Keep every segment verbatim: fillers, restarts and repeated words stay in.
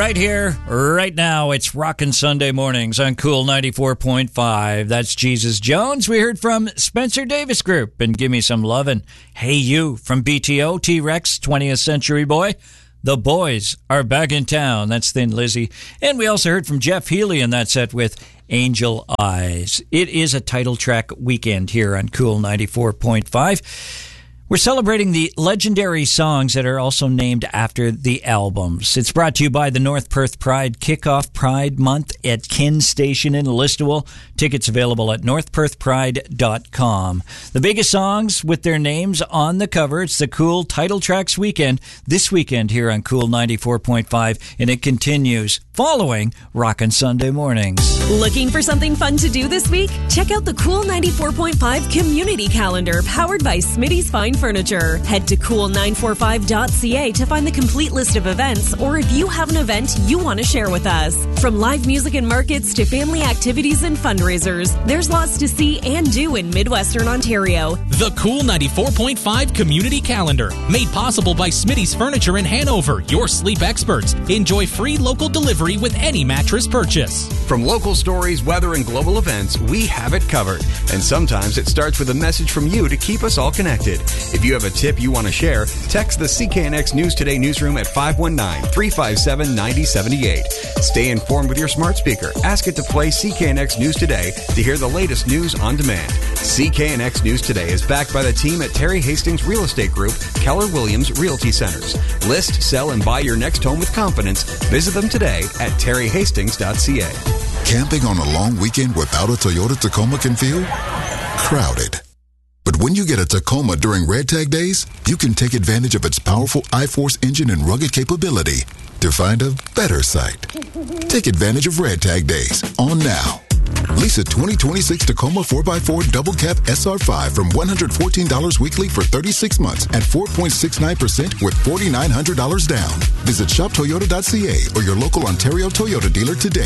right here, right now. It's Rockin' Sunday Mornings on Cool ninety-four point five. That's Jesus Jones. We heard from Spencer Davis Group and Give Me Some Lovin'. Hey You from B T O, T-Rex, twentieth Century Boy. The Boys Are Back in Town. That's Thin Lizzy. And we also heard from Jeff Healey in that set with Angel Eyes. It is a title track weekend here on Cool ninety-four point five. We're celebrating the legendary songs that are also named after the albums. It's brought to you by the North Perth Pride Kickoff Pride Month at Kin Station in Listowel. Tickets available at north perth pride dot com. The biggest songs with their names on the cover. It's the Cool Title Tracks weekend this weekend here on Cool ninety-four point five, and it continues following Rockin' Sunday Mornings. Looking for something fun to do this week? Check out the Cool ninety-four point five Community Calendar powered by Smitty's Fine Furniture. Head to cool nine four five dot c a to find the complete list of events, or if you have an event you want to share with us. From live music and markets to family activities and fundraisers, there's lots to see and do in Midwestern Ontario. The Cool ninety-four point five Community Calendar, made possible by Smitty's Furniture in Hanover, your sleep experts. Enjoy free local delivery with any mattress purchase. From local stories, weather, and global events, we have it covered. And sometimes it starts with a message from you to keep us all connected. If you have a tip you want to share, text the C K N X News Today newsroom at five one nine, three five seven, nine zero seven eight. Stay informed with your smart speaker. Ask it to play C K N X News Today to hear the latest news on demand. C K N X News Today is backed by the team at Terry Hastings Real Estate Group, Keller Williams Realty Centers. List, sell, and buy your next home with confidence. Visit them today at terry hastings dot c a. Camping on a long weekend without a Toyota Tacoma can feel crowded. But when you get a Tacoma during Red Tag Days, you can take advantage of its powerful iForce engine and rugged capability to find a better site. Take advantage of Red Tag Days on now. Lease a twenty twenty-six Tacoma four by four Double Cab S R five from one hundred fourteen dollars weekly for thirty-six months at four point six nine percent with four thousand nine hundred dollars down. Visit shop toyota dot c a or your local Ontario Toyota dealer today.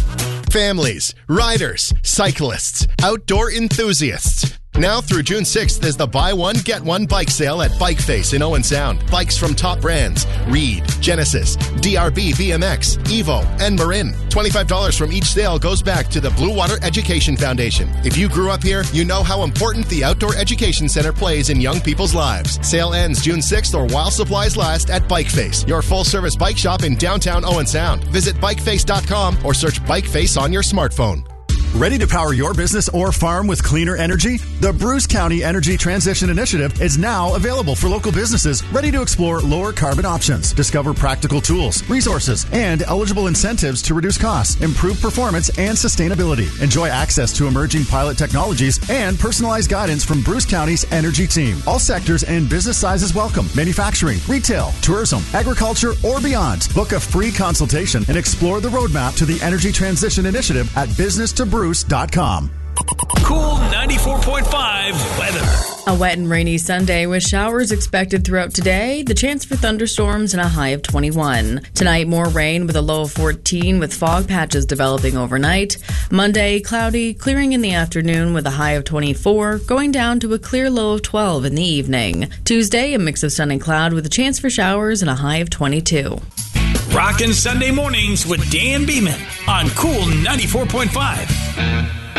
Families, riders, cyclists, outdoor enthusiasts. Now through June sixth is the buy one, get one bike sale at Bike Face in Owen Sound. Bikes from top brands, Reed, Genesis, D R B B M X, Evo, and Marin. twenty-five dollars from each sale goes back to the Blue Water Education Foundation. If you grew up here, you know how important the Outdoor Education Center plays in young people's lives. Sale ends June sixth or while supplies last at Bike Face, your full-service bike shop in downtown Owen Sound. Visit bike face dot com or search Bike Face on your smartphone. Ready to power your business or farm with cleaner energy? The Bruce County Energy Transition Initiative is now available for local businesses ready to explore lower carbon options, discover practical tools, resources, and eligible incentives to reduce costs, improve performance, and sustainability. Enjoy access to emerging pilot technologies and personalized guidance from Bruce County's energy team. All sectors and business sizes welcome. Manufacturing, retail, tourism, agriculture, or beyond. Book a free consultation and explore the roadmap to the Energy Transition Initiative at business to bruce dot com. Cool ninety-four point five weather. A wet and rainy Sunday with showers expected throughout today. The chance for thunderstorms and a high of twenty-one. Tonight, more rain with a low of fourteen with fog patches developing overnight. Monday, cloudy, clearing in the afternoon with a high of twenty-four, going down to a clear low of twelve in the evening. Tuesday, a mix of sun and cloud with a chance for showers and a high of twenty-two. Rockin' Sunday Mornings with Dan Beeman on Cool ninety-four point five.